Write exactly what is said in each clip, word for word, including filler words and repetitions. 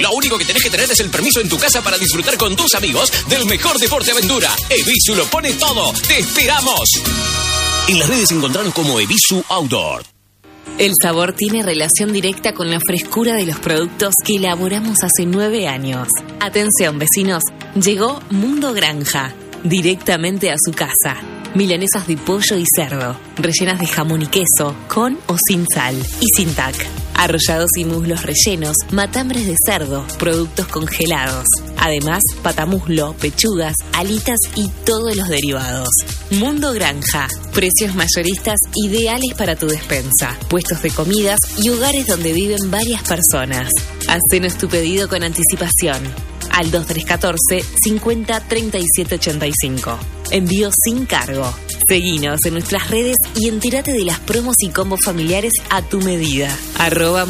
Lo único que tenés que tener es el permiso en tu casa para disfrutar con tus amigos del mejor deporte aventura. Evisu lo pone todo. ¡Te esperamos! En las redes encontraron como Evisu Outdoor. El sabor tiene relación directa con la frescura de los productos que elaboramos hace nueve años. Atención, vecinos, llegó Mundo Granja, directamente a su casa. Milanesas de pollo y cerdo, rellenas de jamón y queso, con o sin sal y sin tac. Arrollados y muslos rellenos, matambres de cerdo, productos congelados. Además, patamuslo, pechugas, alitas y todos los derivados. Mundo Granja, precios mayoristas ideales para tu despensa, puestos de comidas y hogares donde viven varias personas. Hacenos tu pedido con anticipación al dos tres uno cuatro, cincuenta, treinta y siete ochenta y cinco. Envío sin cargo. Seguinos en nuestras redes y entérate de las promos y combos familiares a tu medida. Arroba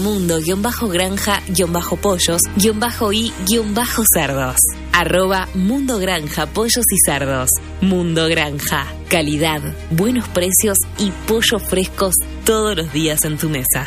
mundo-granja-pollos-y-cerdos. Arroba Mundo Granja Pollos y Cerdos. Mundo Granja. Calidad, buenos precios y pollos frescos todos los días en tu mesa.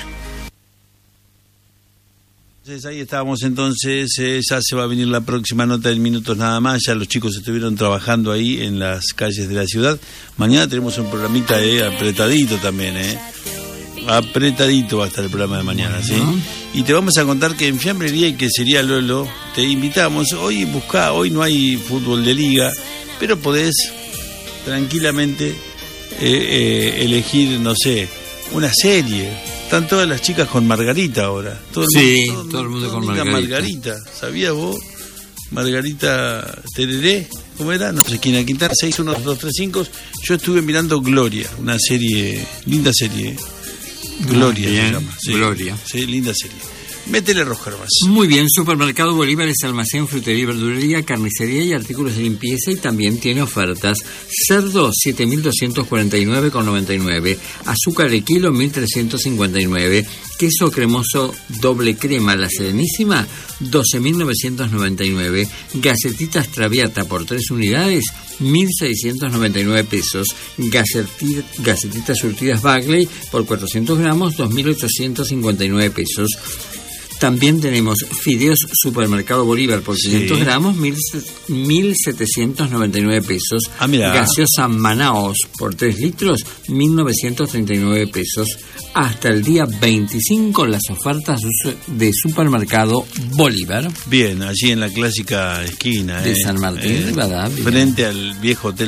Entonces ahí estábamos entonces, eh, ya se va a venir la próxima nota en minutos nada más, ya los chicos estuvieron trabajando ahí en las calles de la ciudad. Mañana tenemos un programita eh, apretadito también, eh. apretadito va a estar el programa de mañana, ¿sí? Uh-huh. Y te vamos a contar que en Fiambrería y Quesería Lolo te invitamos, hoy buscá, hoy no hay fútbol de liga, pero podés tranquilamente eh, eh, elegir, no sé, una serie. Están todas las chicas con Margarita ahora. Todo el sí, mundo, todo, todo el mundo todo con Margarita. Margarita. ¿Sabías vos? Margarita Tereré, ¿cómo era? No sé quién, aquí está, seis uno dos tres cinco. Yo estuve mirando Gloria, una serie, linda serie. Gloria Bien, se llama. Sí, Gloria. Sí, linda serie. Métele rojo, hermano. Muy bien, Supermercado Bolívar es almacén, frutería y verdulería, carnicería y artículos de limpieza y también tiene ofertas. Cerdo, siete mil doscientos cuarenta y nueve con noventa y nueve. Azúcar de kilo, mil trescientos cincuenta y nueve. Queso cremoso doble crema, la Serenísima, doce mil novecientos noventa y nueve. Gacetitas Traviata por tres unidades, mil seiscientos noventa y nueve pesos. Gaceti- gacetitas surtidas Bagley por cuatrocientos gramos, dos mil ochocientos cincuenta y nueve pesos. También tenemos fideos Supermercado Bolívar por quinientos sí. gramos, mil setecientos noventa y nueve pesos. Ah, mira. Gaseosa Manaos por tres litros, mil novecientos treinta y nueve pesos. Hasta el día veinticinco las ofertas de Supermercado Bolívar. Bien, allí en la clásica esquina. De eh, San Martín, eh, ¿verdad? Frente al viejo hotel